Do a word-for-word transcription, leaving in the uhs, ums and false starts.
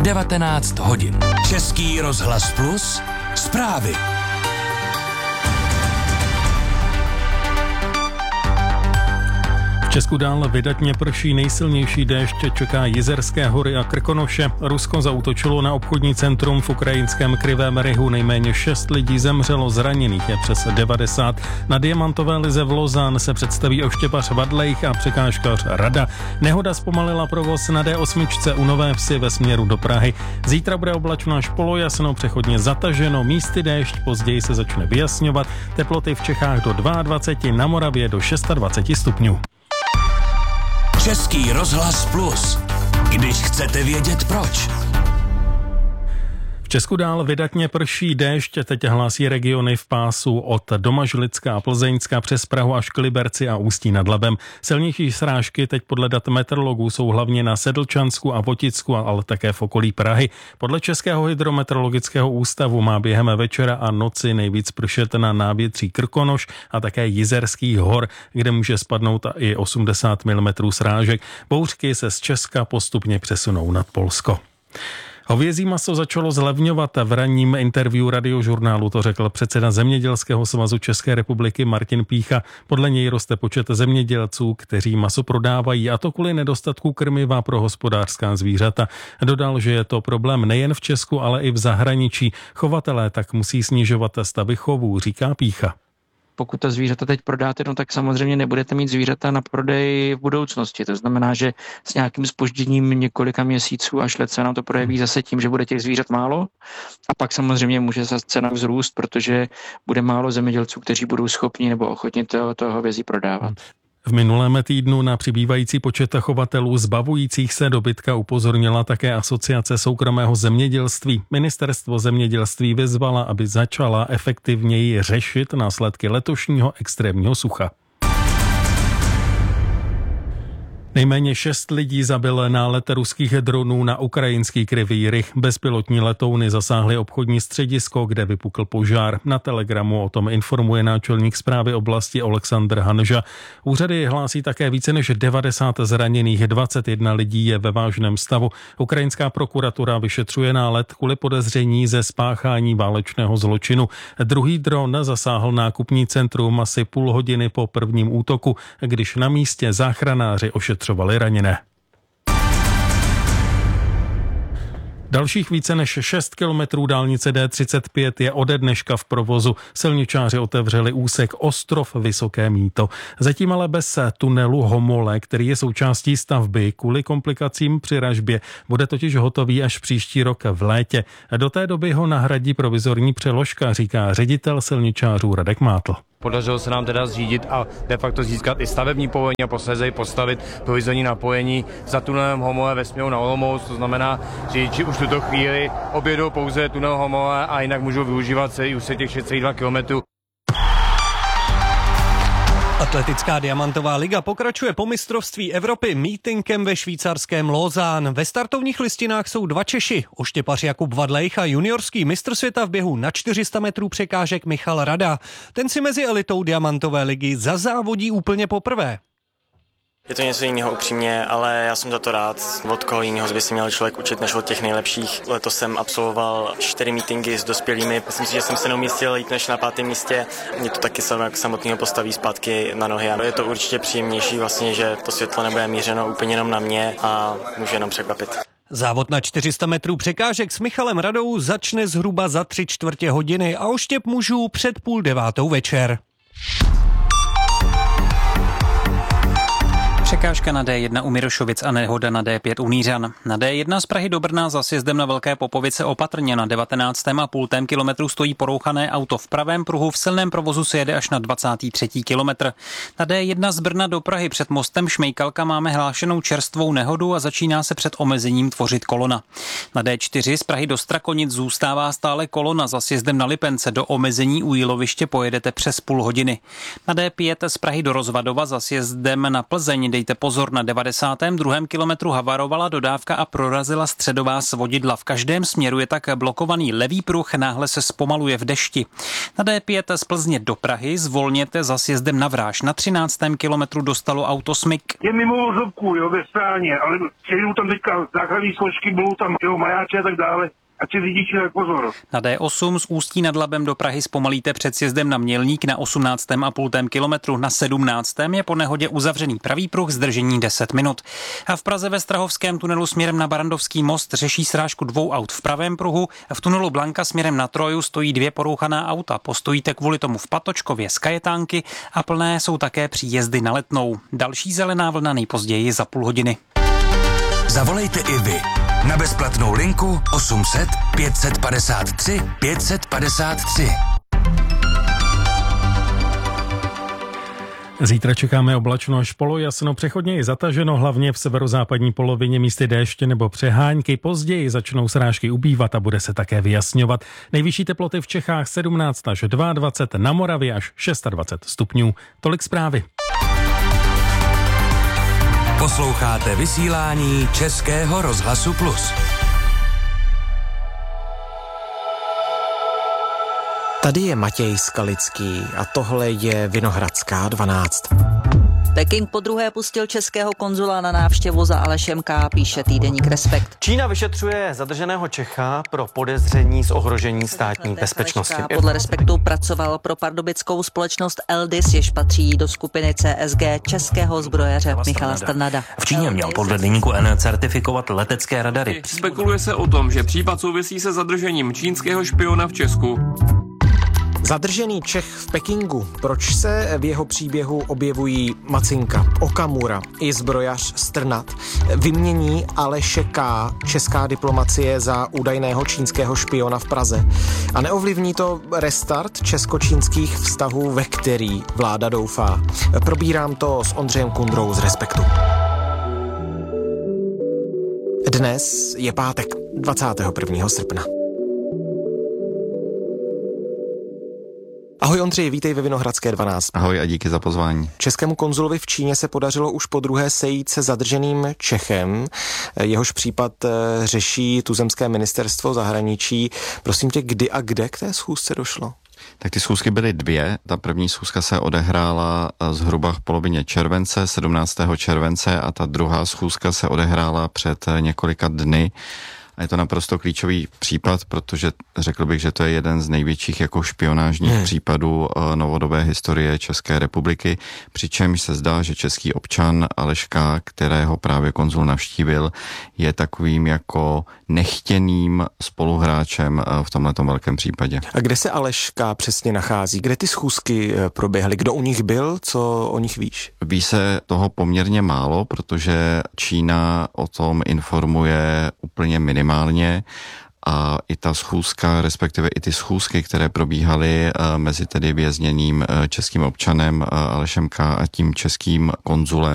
devatenáct hodin. Český rozhlas Plus, zprávy. V Česku dál vydatně prší, nejsilnější déšť čeká Jizerské hory a Krkonoše. Rusko zaútočilo na obchodní centrum v ukrajinském Krivém Rihu. Nejméně šest lidí zemřelo, zraněných je přes devadesát. Na diamantové lize v Lozán se představí oštěpař Vadlejch a překážkař Rada. Nehoda zpomalila provoz na D osm u Nové Vsi ve směru do Prahy. Zítra bude oblačno až polojasno, přechodně zataženo, místy déšť, později se začne vyjasňovat. Teploty v Čechách do dvacet dva, na Moravě do dvacet šest stupňů. Český rozhlas Plus. Když chcete vědět proč. V Česku dál vydatně prší déšť, teď hlásí regiony v pásu od Domažlicka a Plzeňska přes Prahu až k Liberci a Ústí nad Labem. Silnější srážky teď podle dat meteorologů jsou hlavně na Sedlčansku a Voticku, ale také v okolí Prahy. Podle Českého hydrometeorologického ústavu má během večera a noci nejvíc pršet na návětří Krkonoš a také Jizerských hor, kde může spadnout i osmdesát milimetrů srážek. Bouřky se z Česka postupně přesunou nad Polsko. Hovězí maso začalo zlevňovat. V ranním interview Radiožurnálu to řekl předseda Zemědělského svazu České republiky Martin Pícha. Podle něj roste počet zemědělců, kteří maso prodávají, a to kvůli nedostatku krmiva pro hospodářská zvířata. Dodal, že je to problém nejen v Česku, ale i v zahraničí. Chovatelé tak musí snižovat stavy chovů, říká Pícha. Pokud ta zvířata teď prodáte, no tak samozřejmě nebudete mít zvířata na prodej v budoucnosti. To znamená, že s nějakým zpožděním několika měsíců až let se nám to projeví zase tím, že bude těch zvířat málo, a pak samozřejmě může zase cena vzrůst, protože bude málo zemědělců, kteří budou schopni nebo ochotni toho, toho hovězí prodávat. V minulém týdnu na přibývající počet chovatelů zbavujících se dobytka upozornila také Asociace soukromého zemědělství. Ministerstvo zemědělství vyzvala, aby začala efektivněji řešit následky letošního extrémního sucha. Nejméně šest lidí zabil nálet ruských dronů na ukrajinský Krivý Rih. Bezpilotní letouny zasáhly obchodní středisko, kde vypukl požár. Na Telegramu o tom informuje náčelník správy oblasti Oleksandr Hanža. Úřady hlásí také více než devadesát zraněných, dvacet jedna lidí je ve vážném stavu. Ukrajinská prokuratura vyšetřuje nálet kvůli podezření ze spáchání válečného zločinu. Druhý dron zasáhl nákupní centrum asi půl hodiny po prvním útoku, když na místě záchranáři ošetřovali raněné. Dalších více než šest kilometrů dálnice D třicet pět je ode dneška v provozu. Silničáři otevřeli úsek Ostrov Vysoké Mýto. Zatím ale bez tunelu Homole, který je součástí stavby, kvůli komplikacím při ražbě. Bude totiž hotový až příští rok v létě. Do té doby ho nahradí provizorní přeložka, říká ředitel silničářů Radek Mátl. Podařilo se nám teda zřídit a de facto získat i stavební povolení a posléze postavit provizorní napojení za tunelem Homole ve směru na Olomouc. To znamená, že řidiči už v tuto chvíli objedou pouze tunel Homole a jinak můžou využívat celý úsek těch šest celá dva kilometru. Atletická diamantová liga pokračuje po mistrovství Evropy mítynkem ve švýcarském Lausanne. Ve startovních listinách jsou dva Češi, oštěpař Jakub Vadlejch a juniorský mistr světa v běhu na čtyři sta metrů překážek Michal Rada. Ten si mezi elitou diamantové ligy zazávodí úplně poprvé. Je to něco jiného upřímně, ale já jsem za to rád. Od koho jiného by se měl člověk učit než od těch nejlepších. Letos jsem absolvoval čtyři meetingy s dospělými. Myslím si, že jsem se neumístil líp než na pátém místě. Mě to taky samotného postaví zpátky na nohy. Je to určitě příjemnější vlastně, že to světlo nebude mířeno úplně jenom na mě a může jenom překvapit. Závod na čtyři sta metrů překážek s Michalem Radou začne zhruba za tři čtvrtě hodiny a oštěp mužů před půl devátou večer. Překážka na D jedna u Mirošovic a nehoda na D pět u Nířan. Na D jedna z Prahy do Brna za sjezdem na Velké Popovice opatrně na devatenáctém a půl kilometru stojí porouchané auto v pravém pruhu, v silném provozu se jede až na dvacátý třetí kilometr. Na D jedna z Brna do Prahy před mostem Šmejkalka máme hlášenou čerstvou nehodu a začíná se před omezením tvořit kolona. Na D čtyři z Prahy do Strakonic zůstává stále kolona, za sjezdem na Lipence do omezení u Jíloviště pojedete přes půl hodiny. Na D pět z Prahy do Rozvadova za sjezdem na Plzeň dejte dejte pozor, na devadesátém druhém kilometru havarovala dodávka a prorazila středová svodidla. V každém směru je tak blokovaný levý pruh, náhle se zpomaluje v dešti. Na D pět z Plzně do Prahy zvolněte za sjezdem na Vráž. Na třináctém kilometru dostalo auto smyk. Je mimo vozovku, jo, ve stráně, ale jedou tam teďka záchranné složky, budou tam, jo, majáče a tak dále. A ti řidiči dají pozor. Na D osm z Ústí nad Labem do Prahy zpomalíte před sjezdem na Mělník na osmnáctém a půl kilometru. Na sedmnáctém je po nehodě uzavřený pravý pruh, zdržení deset minut. A v Praze ve Strahovském tunelu směrem na Barandovský most řeší srážku dvou aut v pravém pruhu. V tunelu Blanka směrem na Troju stojí dvě porouchaná auta. Postojíte kvůli tomu v Patočkově z Kajetánky a plné jsou také příjezdy na Letnou. Další zelená vlna nejpozději za půl hodiny. Zavolejte i vy na bezplatnou linku osm set pět set padesát tři pět set padesát tři. Zítra čekáme oblačno až polojasno, přechodně i zataženo, hlavně v severozápadní polovině místy déště nebo přehánky. Později začnou srážky ubývat a bude se také vyjasňovat. Nejvyšší teploty v Čechách sedmnáct až dvacet dva, na Moravě až dvacet šest stupňů. Tolik zprávy. Posloucháte vysílání Českého rozhlasu Plus. Tady je Matěj Skalický a tohle je Vinohradská dvanáct. Peking podruhé pustil českého konzula na návštěvu za Alešem K., píše týdeník Respekt. Čína vyšetřuje zadrženého Čecha pro podezření z ohrožení státní bezpečnosti. Podle Respektu pracoval pro pardubickou společnost Eldis, jež patří do skupiny C S G českého zbrojaře Michala Strnada. V Číně měl podle deníku N certifikovat letecké radary. Spekuluje se o tom, že případ souvisí se zadržením čínského špiona v Česku. Zadržený Čech v Pekingu. Proč se v jeho příběhu objevují Macinka, Okamura i zbrojař Strnad? Vymění Aleše K. česká diplomacie za údajného čínského špiona v Praze. A neovlivní to restart česko-čínských vztahů, ve který vláda doufá. Probírám to s Ondřejem Kundrou z Respektu. Dnes je pátek, dvacátého prvního srpna. Ahoj Ondřej, vítej ve Vinohradské dvanáct. Ahoj a díky za pozvání. Českému konzulovi v Číně se podařilo už podruhé sejít se zadrženým Čechem. Jehož případ řeší tuzemské ministerstvo zahraničí. Prosím tě, kdy a kde k té schůzce došlo? Tak ty schůzky byly dvě. Ta první schůzka se odehrála zhruba v polovině července, sedmnáctého července, a ta druhá schůzka se odehrála před několika dny. A je to naprosto klíčový případ, protože řekl bych, že to je jeden z největších jako špionážních hmm. případů novodobé historie České republiky, přičemž se zdá, že český občan Aleš K., kterého právě konzul navštívil, je takovým jako nechtěným spoluhráčem v tomhletom velkém případě. A kde se Aleš K. přesně nachází? Kde ty schůzky proběhly? Kdo u nich byl? Co o nich víš? Ví se toho poměrně málo, protože Čína o tom informuje úplně minimálně. A i ta schůzka, respektive i ty schůzky, které probíhaly mezi tedy vězněným českým občanem Alešem K. a tím českým konzulem,